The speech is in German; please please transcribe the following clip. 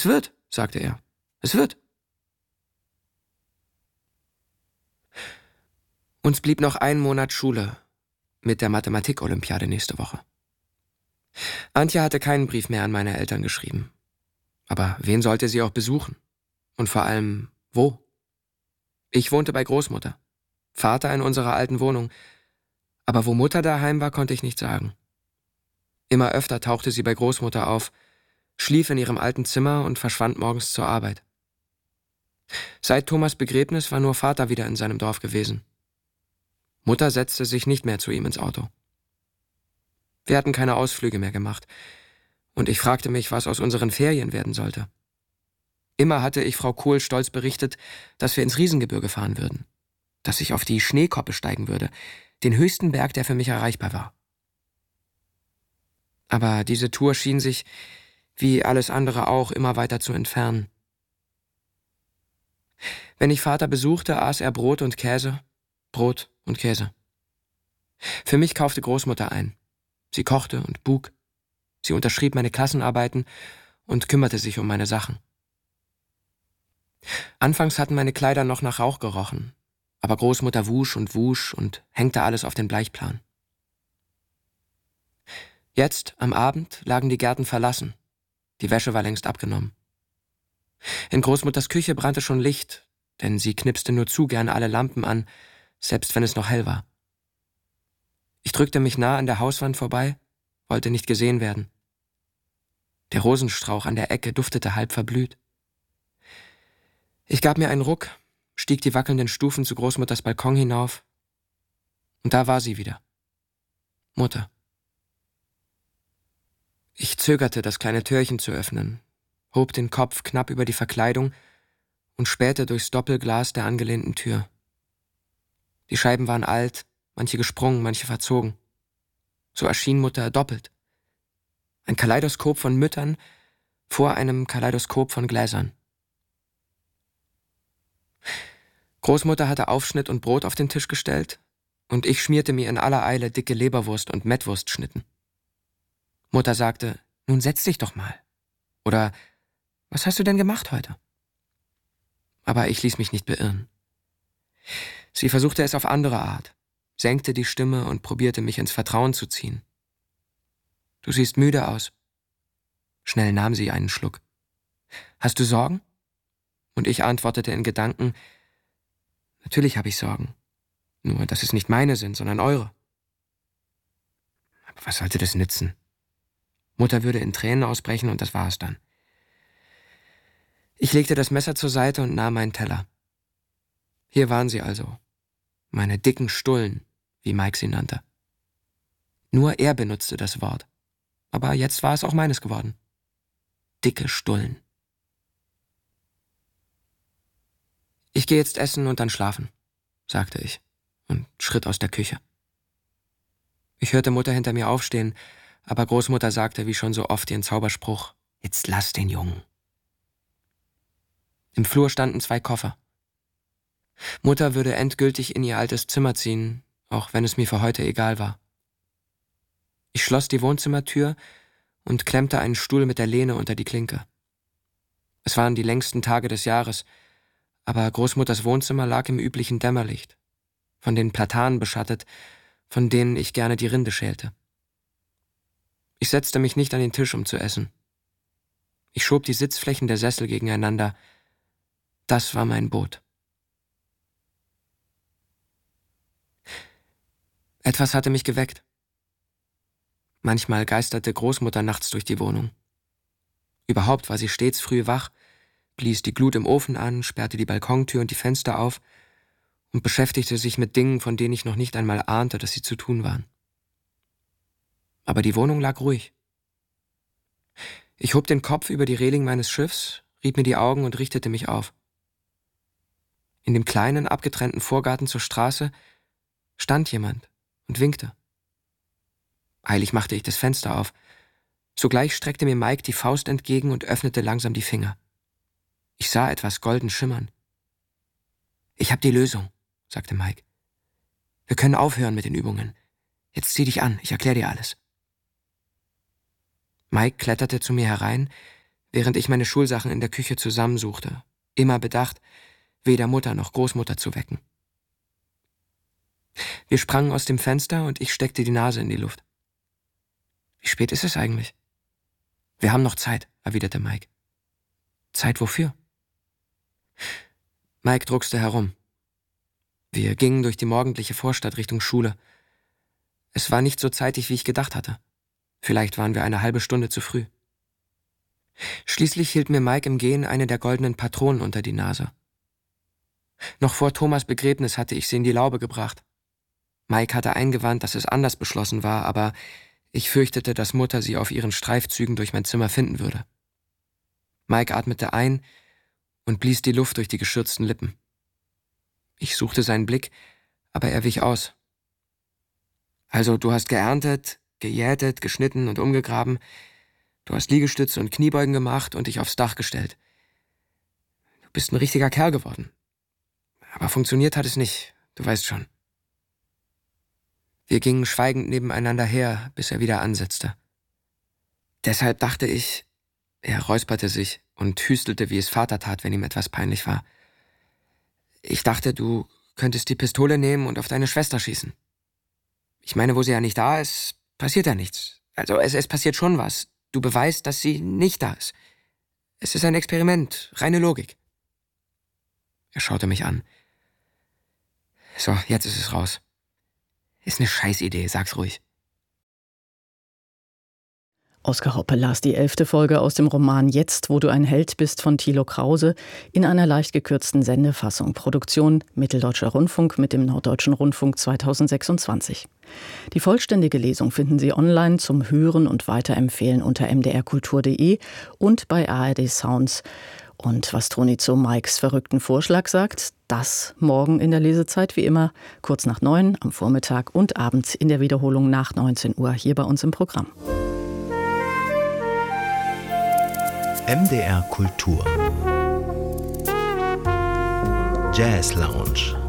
Es wird, sagte er. Es wird. Uns blieb noch 1 Monat Schule mit der Mathematik-Olympiade nächste Woche. Antje hatte keinen Brief mehr an meine Eltern geschrieben. Aber wen sollte sie auch besuchen? Und vor allem, wo? Ich wohnte bei Großmutter, Vater in unserer alten Wohnung. Aber wo Mutter daheim war, konnte ich nicht sagen. Immer öfter tauchte sie bei Großmutter auf, schlief in ihrem alten Zimmer und verschwand morgens zur Arbeit. Seit Thomas Begräbnis war nur Vater wieder in seinem Dorf gewesen. Mutter setzte sich nicht mehr zu ihm ins Auto. Wir hatten keine Ausflüge mehr gemacht, und ich fragte mich, was aus unseren Ferien werden sollte. Immer hatte ich Frau Kohl stolz berichtet, dass wir ins Riesengebirge fahren würden, dass ich auf die Schneekoppe steigen würde, den höchsten Berg, der für mich erreichbar war. Aber diese Tour schien sich, wie alles andere auch, immer weiter zu entfernen. Wenn ich Vater besuchte, aß er Brot und Käse. Für mich kaufte Großmutter ein. Sie kochte und buk. Sie unterschrieb meine Klassenarbeiten und kümmerte sich um meine Sachen. Anfangs hatten meine Kleider noch nach Rauch gerochen, aber Großmutter wusch und hängte alles auf den Bleichplan. Jetzt, am Abend, lagen die Gärten verlassen. Die Wäsche war längst abgenommen. In Großmutters Küche brannte schon Licht, denn sie knipste nur zu gern alle Lampen an, selbst wenn es noch hell war. Ich drückte mich nah an der Hauswand vorbei, wollte nicht gesehen werden. Der Rosenstrauch an der Ecke duftete halb verblüht. Ich gab mir einen Ruck, stieg die wackelnden Stufen zu Großmutters Balkon hinauf, und da war sie wieder. Mutter. Ich zögerte, das kleine Türchen zu öffnen, hob den Kopf knapp über die Verkleidung und spähte durchs Doppelglas der angelehnten Tür. Die Scheiben waren alt, manche gesprungen, manche verzogen. So erschien Mutter doppelt. Ein Kaleidoskop von Müttern vor einem Kaleidoskop von Gläsern. Großmutter hatte Aufschnitt und Brot auf den Tisch gestellt, und ich schmierte mir in aller Eile dicke Leberwurst und Mettwurstschnitten. Mutter sagte, nun setz dich doch mal. Oder, was hast du denn gemacht heute? Aber ich ließ mich nicht beirren. Sie versuchte es auf andere Art, senkte die Stimme und probierte mich ins Vertrauen zu ziehen. Du siehst müde aus. Schnell nahm sie einen Schluck. Hast du Sorgen? Und ich antwortete in Gedanken, natürlich habe ich Sorgen. Nur, dass es nicht meine sind, sondern eure. Aber was sollte das nützen? Mutter würde in Tränen ausbrechen und das war es dann. Ich legte das Messer zur Seite und nahm meinen Teller. Hier waren sie also. Meine dicken Stullen, wie Mike sie nannte. Nur er benutzte das Wort. Aber jetzt war es auch meines geworden. Dicke Stullen. Ich gehe jetzt essen und dann schlafen, sagte ich und schritt aus der Küche. Ich hörte Mutter hinter mir aufstehen, aber Großmutter sagte wie schon so oft ihren Zauberspruch, jetzt lass den Jungen. Im Flur standen 2 Koffer. Mutter würde endgültig in ihr altes Zimmer ziehen, auch wenn es mir für heute egal war. Ich schloss die Wohnzimmertür und klemmte einen Stuhl mit der Lehne unter die Klinke. Es waren die längsten Tage des Jahres, aber Großmutters Wohnzimmer lag im üblichen Dämmerlicht, von den Platanen beschattet, von denen ich gerne die Rinde schälte. Ich setzte mich nicht an den Tisch, um zu essen. Ich schob die Sitzflächen der Sessel gegeneinander. Das war mein Boot. Etwas hatte mich geweckt. Manchmal geisterte Großmutter nachts durch die Wohnung. Überhaupt war sie stets früh wach, blies die Glut im Ofen an, sperrte die Balkontür und die Fenster auf und beschäftigte sich mit Dingen, von denen ich noch nicht einmal ahnte, dass sie zu tun waren. Aber die Wohnung lag ruhig. Ich hob den Kopf über die Reling meines Schiffs, rieb mir die Augen und richtete mich auf. In dem kleinen, abgetrennten Vorgarten zur Straße stand jemand und winkte. Eilig machte ich das Fenster auf. Sogleich streckte mir Mike die Faust entgegen und öffnete langsam die Finger. Ich sah etwas golden schimmern. »Ich hab die Lösung«, sagte Mike. »Wir können aufhören mit den Übungen. Jetzt zieh dich an, ich erkläre dir alles.« Mike kletterte zu mir herein, während ich meine Schulsachen in der Küche zusammensuchte, immer bedacht, weder Mutter noch Großmutter zu wecken. Wir sprangen aus dem Fenster und ich steckte die Nase in die Luft. »Wie spät ist es eigentlich?« »Wir haben noch Zeit«, erwiderte Mike. »Zeit wofür?« Mike druckste herum. Wir gingen durch die morgendliche Vorstadt Richtung Schule. Es war nicht so zeitig, wie ich gedacht hatte. Vielleicht waren wir eine halbe Stunde zu früh. Schließlich hielt mir Mike im Gehen eine der goldenen Patronen unter die Nase. Noch vor Thomas' Begräbnis hatte ich sie in die Laube gebracht. Mike hatte eingewandt, dass es anders beschlossen war, aber ich fürchtete, dass Mutter sie auf ihren Streifzügen durch mein Zimmer finden würde. Mike atmete ein und blies die Luft durch die geschürzten Lippen. Ich suchte seinen Blick, aber er wich aus. »Also, du hast geerntet, gejätet, geschnitten und umgegraben. Du hast Liegestütze und Kniebeugen gemacht und dich aufs Dach gestellt. Du bist ein richtiger Kerl geworden. Aber funktioniert hat es nicht, du weißt schon.« Wir gingen schweigend nebeneinander her, bis er wieder ansetzte. »Deshalb dachte ich«, er räusperte sich und hüstelte, wie es Vater tat, wenn ihm etwas peinlich war. »Ich dachte, du könntest die Pistole nehmen und auf deine Schwester schießen. Ich meine, wo sie ja nicht da ist, passiert ja nichts. Also es passiert schon was. Du beweist, dass sie nicht da ist. Es ist ein Experiment, reine Logik.« Er schaute mich an. »So, jetzt ist es raus. Ist eine Scheißidee, sag's ruhig.« Oskar Hoppe las die 11. Folge aus dem Roman »Jetzt, wo du ein Held bist« von Thilo Krause in einer leicht gekürzten Sendefassung. Produktion Mitteldeutscher Rundfunk mit dem Norddeutschen Rundfunk 2026. Die vollständige Lesung finden Sie online zum Hören und Weiterempfehlen unter mdrkultur.de und bei ARD Sounds. Und was Toni zu Mikes verrückten Vorschlag sagt, das morgen in der Lesezeit, wie immer, kurz nach 9 am Vormittag und abends in der Wiederholung nach 19 Uhr hier bei uns im Programm. MDR Kultur Jazz Lounge